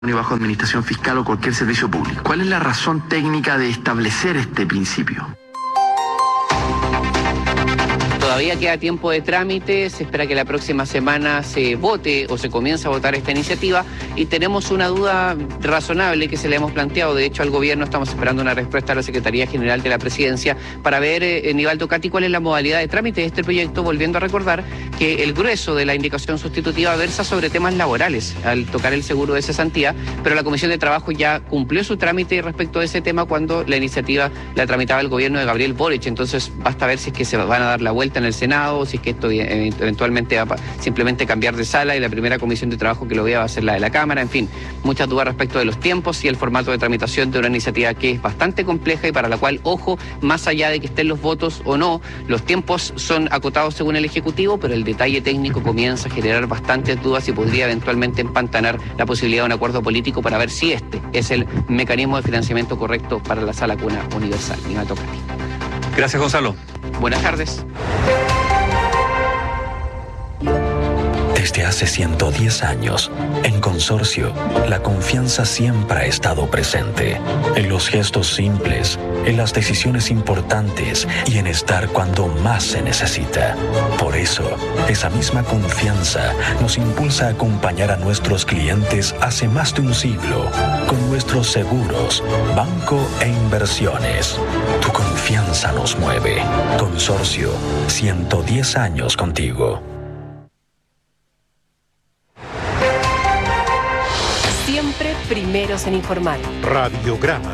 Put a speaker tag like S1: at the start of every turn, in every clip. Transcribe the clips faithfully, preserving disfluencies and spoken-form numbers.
S1: y bajo administración fiscal o cualquier servicio público. ¿Cuál es la razón técnica de establecer este principio?
S2: Todavía queda tiempo de trámite, se espera que la próxima semana se vote o se comience a votar esta iniciativa y tenemos una duda razonable que se le hemos planteado. De hecho, al gobierno estamos esperando una respuesta a la Secretaría General de la Presidencia para ver, eh, Nivaldo Cati, cuál es la modalidad de trámite de este proyecto, volviendo a recordar que el grueso de la indicación sustitutiva versa sobre temas laborales al tocar el seguro de cesantía, pero la Comisión de Trabajo ya cumplió su trámite respecto a ese tema cuando la iniciativa la tramitaba el gobierno de Gabriel Boric. Entonces basta ver si es que se van a dar la vuelta en el Senado, si es que esto eventualmente va a simplemente cambiar de sala y la primera comisión de trabajo que lo vea va a ser la de la Cámara. En fin, muchas dudas respecto de los tiempos y el formato de tramitación de una iniciativa que es bastante compleja y para la cual, ojo, más allá de que estén los votos o no, los tiempos son acotados según el Ejecutivo, pero el detalle técnico comienza a generar bastantes dudas y podría eventualmente empantanar la posibilidad de un acuerdo político para ver si este es el mecanismo de financiamiento correcto para la Sala Cuna Universal. Y me toca a ti.
S3: Gracias, Gonzalo.
S2: Buenas tardes.
S4: Desde hace ciento diez años, en Consorcio, la confianza siempre ha estado presente. En los gestos simples, en las decisiones importantes y en estar cuando más se necesita. Por eso, esa misma confianza nos impulsa a acompañar a nuestros clientes hace más de un siglo con nuestros seguros, banco e inversiones. Tu confianza nos mueve. Consorcio, ciento diez años contigo.
S5: Siempre primeros en informar.
S6: Radiograma.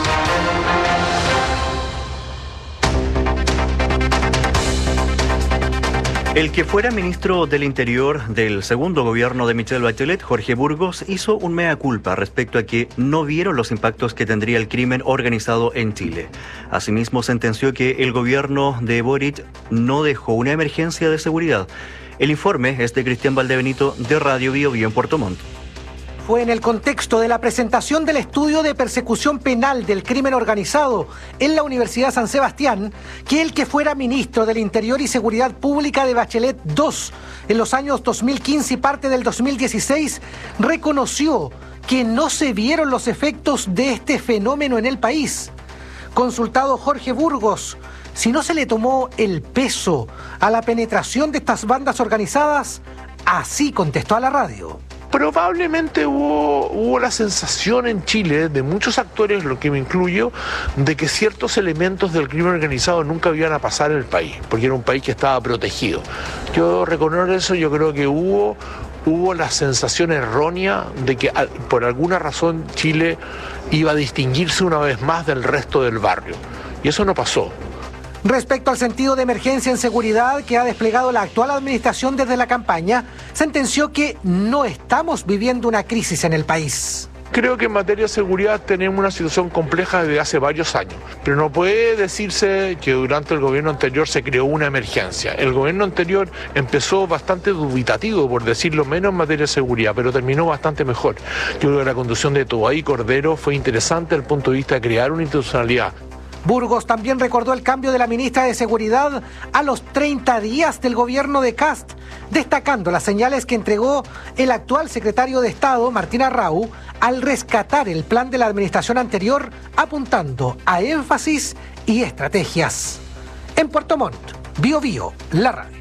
S6: El que fuera ministro del Interior del segundo gobierno de Michelle Bachelet, Jorge Burgos, hizo un mea culpa respecto a que no vieron los impactos que tendría el crimen organizado en Chile. Asimismo, sentenció que el gobierno de Boric no dejó una emergencia de seguridad. El informe es de Cristian Valdebenito de Radio Bio Bio en Puerto Montt.
S7: Fue en el contexto de la presentación del estudio de persecución penal del crimen organizado en la Universidad San Sebastián que el que fuera ministro del Interior y Seguridad Pública de Bachelet dos en los años dos mil quince y parte del dos mil dieciséis reconoció que no se vieron los efectos de este fenómeno en el país. Consultado Jorge Burgos si no se le tomó el peso a la penetración de estas bandas organizadas, así contestó a la radio.
S8: Probablemente hubo, hubo la sensación en Chile de muchos actores, lo que me incluyo, de que ciertos elementos del crimen organizado nunca iban a pasar en el país, porque era un país que estaba protegido. Yo reconozco eso, yo creo que hubo, hubo la sensación errónea de que por alguna razón Chile iba a distinguirse una vez más del resto del barrio, y eso no pasó.
S7: Respecto al sentido de emergencia en seguridad que ha desplegado la actual administración desde la campaña, sentenció que no estamos viviendo una crisis en el país.
S8: Creo que en materia de seguridad tenemos una situación compleja desde hace varios años, pero no puede decirse que durante el gobierno anterior se creó una emergencia. El gobierno anterior empezó bastante dubitativo, por decirlo menos, en materia de seguridad, pero terminó bastante mejor. Yo creo que la conducción de Toay Cordero fue interesante desde el punto de vista de crear una institucionalidad.
S7: Burgos también recordó el cambio de la ministra de Seguridad a los treinta días del gobierno de Kast, destacando las señales que entregó el actual secretario de Estado, Martín Arrau, al rescatar el plan de la administración anterior, apuntando a énfasis y estrategias. En Puerto Montt, Bio Bio, la radio.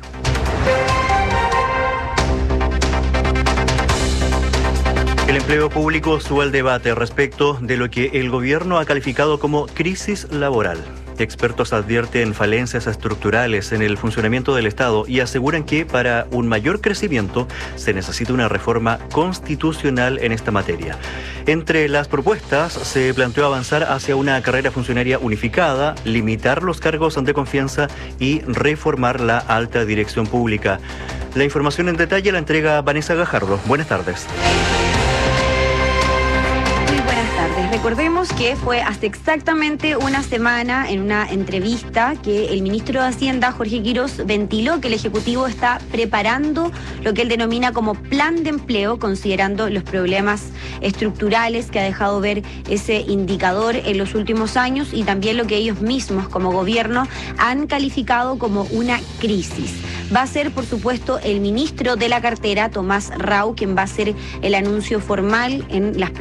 S6: El empleo público sube al debate respecto de lo que el gobierno ha calificado como crisis laboral. Expertos advierten falencias estructurales en el funcionamiento del Estado y aseguran que para un mayor crecimiento se necesita una reforma constitucional en esta materia. Entre las propuestas se planteó avanzar hacia una carrera funcionaria unificada, limitar los cargos de confianza y reformar la alta dirección pública. La información en detalle la entrega Vanessa Gajardo. Buenas tardes.
S9: Recordemos que fue hace exactamente una semana en una entrevista que el ministro de Hacienda, Jorge Quirós, ventiló que el Ejecutivo está preparando lo que él denomina como plan de empleo, considerando los problemas estructurales que ha dejado ver ese indicador en los últimos años y también lo que ellos mismos como gobierno han calificado como una crisis. va a ser, por supuesto, el ministro de la cartera, Tomás Rau, quien va a hacer el anuncio formal en las